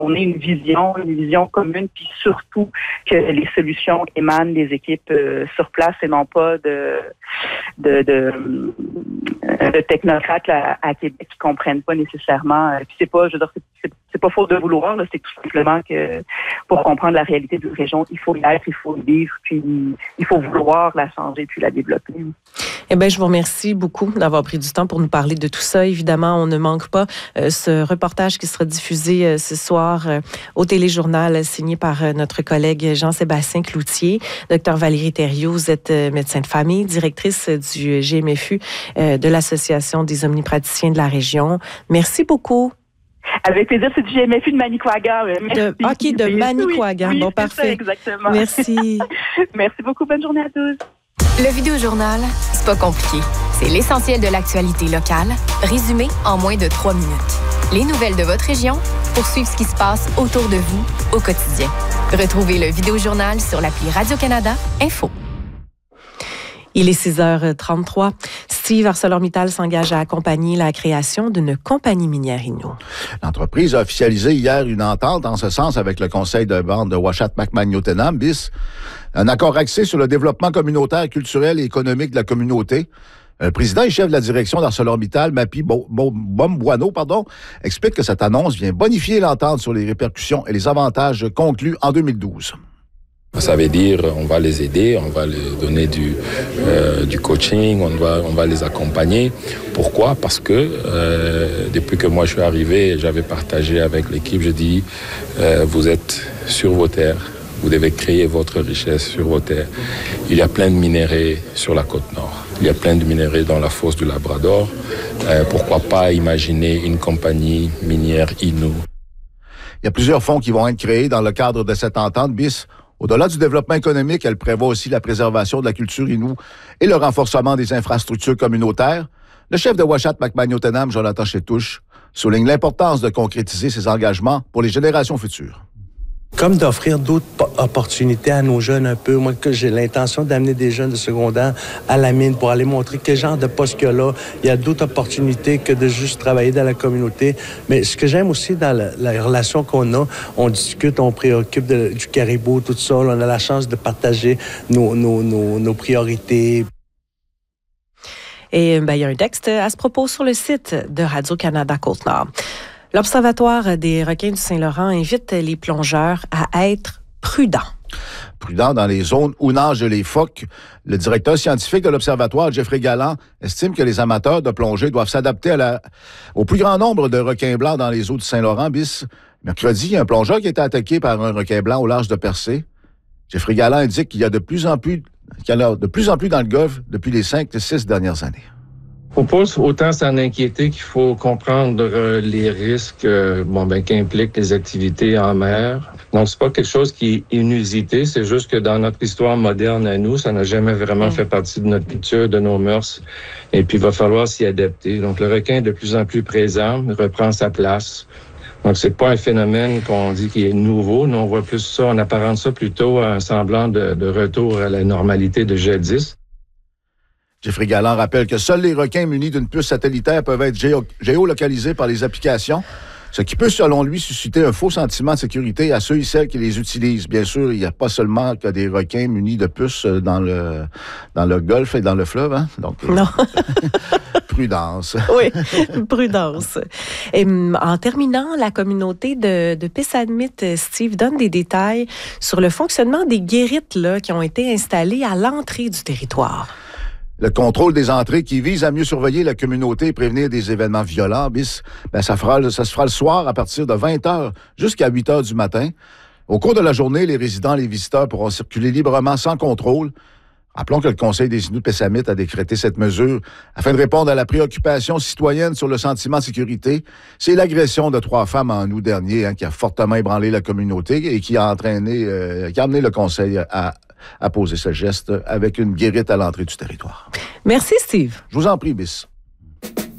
qu'on ait une vision commune, puis surtout que les solutions émanent des équipes sur place et non pas de technocrates à Québec qui comprennent pas nécessairement. Puis c'est pas, je veux dire, c'est pas faute de vouloir, là, c'est tout simplement que pour comprendre la réalité d'une région, il faut y être, il faut y vivre, puis il faut vouloir la changer puis la développer. Eh bien, je vous remercie beaucoup d'avoir pris du temps pour nous parler de tout ça. Évidemment, on ne manque pas ce reportage qui sera diffusé ce soir au téléjournal signé par notre collègue Jean-Sébastien Cloutier. Docteur Valérie Thériault, vous êtes médecin de famille, directrice du GMFU de l'Association des omnipraticiens de la région. Merci beaucoup. Avec plaisir, c'est du GMFU de Manicouagan. Merci. De Manicouagan. Oui, bon, parfait. Ça, exactement. Merci. Merci beaucoup. Bonne journée à tous. Le Vidéojournal, c'est pas compliqué. C'est l'essentiel de l'actualité locale, résumé en moins de 3 minutes. Les nouvelles de votre région pour suivre ce qui se passe autour de vous au quotidien. Retrouvez le Vidéojournal sur l'appli Radio-Canada Info. Il est 6h33. Steve ArcelorMittal s'engage à accompagner la création d'une compagnie minière Innu. L'entreprise a officialisé hier une entente en ce sens avec le conseil de bande de Ouachata-Macmagnotenam, BIS. Un accord axé sur le développement communautaire, culturel et économique de la communauté. Le président et chef de la direction d'ArcelorMittal, Mapi Bomboano, explique que cette annonce vient bonifier l'entente sur les répercussions et les avantages conclus en 2012. Ça veut dire on va les aider, on va leur donner du coaching, on va les accompagner. Pourquoi? Parce que depuis que moi je suis arrivé, j'avais partagé avec l'équipe, je dis vous êtes sur vos terres, vous devez créer votre richesse sur vos terres. Il y a plein de minéraux sur la côte nord, il y a plein de minéraux dans la fosse du Labrador. Pourquoi pas imaginer une compagnie minière Innu? Il y a plusieurs fonds qui vont être créés dans le cadre de cette entente BIS. Au-delà du développement économique, elle prévoit aussi la préservation de la culture Innu et le renforcement des infrastructures communautaires. Le chef de Ouachata-Macmagnotenam, Jonathan Chétouche, souligne l'importance de concrétiser ces engagements pour les générations futures. Comme d'offrir d'autres opportunités à nos jeunes un peu. Moi, que j'ai l'intention d'amener des jeunes de secondaire à la mine pour aller montrer quel genre de poste qu'il y a là. Il y a d'autres opportunités que de juste travailler dans la communauté. Mais ce que j'aime aussi dans la relation qu'on a, on discute, on préoccupe du caribou, tout ça. On a la chance de partager nos priorités. Et il y a un texte à ce propos sur le site de Radio-Canada Côte-Nord. L'Observatoire des requins du Saint-Laurent invite les plongeurs à être prudents. Prudents dans les zones où nagent les phoques. Le directeur scientifique de l'Observatoire, Jeffrey Galland, estime que les amateurs de plongée doivent s'adapter au plus grand nombre de requins blancs dans les eaux du Saint-Laurent. Bis, mercredi, il y a un plongeur qui a été attaqué par un requin blanc au large de Percé. Jeffrey Galland indique qu'il y a de plus en plus dans le golfe depuis les 5-6 dernières années. Faut pas autant s'en inquiéter qu'il faut comprendre les risques qu'impliquent les activités en mer. Donc, c'est pas quelque chose qui est inusité, c'est juste que dans notre histoire moderne à nous, ça n'a jamais vraiment fait partie de notre culture, de nos mœurs. Et puis, il va falloir s'y adapter. Donc, le requin est de plus en plus présent, reprend sa place. Donc, c'est pas un phénomène qu'on dit qui est nouveau. Nous, on voit plus ça, on apparente ça plutôt à un semblant de retour à la normalité de jadis. Jeffrey Galland rappelle que seuls les requins munis d'une puce satellitaire peuvent être géolocalisés par les applications, ce qui peut, selon lui, susciter un faux sentiment de sécurité à ceux et celles qui les utilisent. Bien sûr, il n'y a pas seulement que des requins munis de puces dans le golfe et dans le fleuve. Hein? Donc, non. Prudence. Oui, prudence. Et, en terminant, la communauté de Pessamit, Steve, donne des détails sur le fonctionnement des guérites qui ont été installées à l'entrée du territoire. Le contrôle des entrées qui vise à mieux surveiller la communauté et prévenir des événements violents, ça se fera le soir à partir de 20h jusqu'à 8h du matin. Au cours de la journée, les résidents et les visiteurs pourront circuler librement sans contrôle. Rappelons que le Conseil des Inuits de Pessamit a décrété cette mesure afin de répondre à la préoccupation citoyenne sur le sentiment de sécurité. C'est l'agression de 3 femmes en août dernier qui a fortement ébranlé la communauté et qui a amené le Conseil à poser ce geste avec une guérite à l'entrée du territoire. Merci, Steve. Je vous en prie, Bis.